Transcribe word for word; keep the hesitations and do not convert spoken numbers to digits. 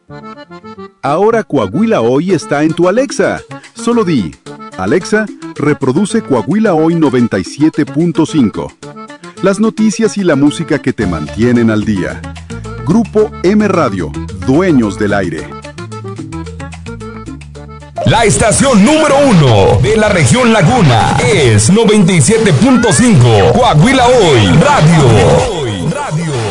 Ahora Coahuila Hoy está en tu Alexa. Solo di, Alexa, reproduce Coahuila Hoy noventa y siete punto cinco. Las noticias y la música que te mantienen al día. Grupo M Radio, dueños del aire. La estación número uno de la región Laguna es noventa y siete punto cinco. Coahuila Hoy Radio. Radio.